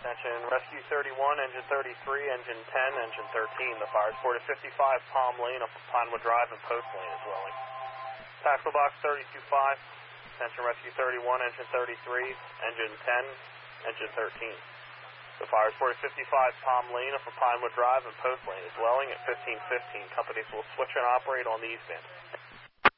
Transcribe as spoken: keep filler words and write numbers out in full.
Attention, Rescue thirty-one, Engine thirty-three, Engine ten, Engine thirteen. The fire is reported fifty-five Palm Lane up Pinewood Drive and Post Lane as well. Tackle box thirty-two five. Attention, Rescue thirty-one, Engine thirty-three, Engine ten, Engine thirteen. The fire is reported fifty-five Palm Lane up Pinewood Drive and Post Lane as well at fifteen fifteen. Companies will switch and operate on the eastbound.